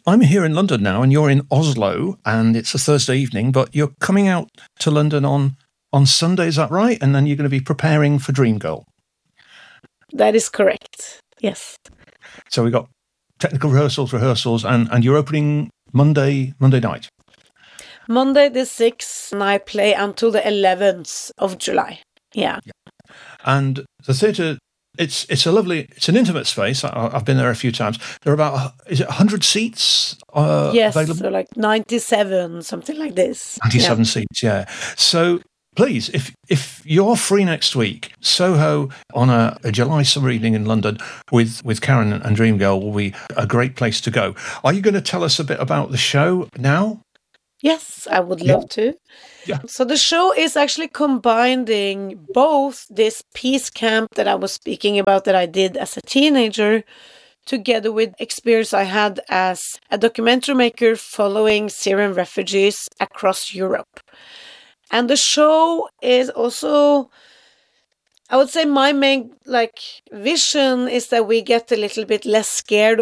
I'm here in London now, and you're in Oslo, and it's a Thursday evening, but you're coming out to London on Sunday, is that right? And then you're going to be preparing for Dreamgirl. That is correct. Yes. So we got technical rehearsals, and you're opening Monday night. Monday the 6th, and I play until the 11th of July. Yeah. And the theatre, it's an intimate space. I've been there a few times. There are about, is it 100 seats yes, available? So like 97, something like this. 97 seats, yeah. So please, if you're free next week, Soho on a July summer evening in London with Karen and Dreamgirl will be a great place to go. Are you going to tell us a bit about the show now? Yes, I would love to. Yeah. So the show is actually combining both this peace camp that I was speaking about that I did as a teenager, together with experience I had as a documentary maker following Syrian refugees across Europe. And the show is also, I would say my main vision is that we get a little bit less scared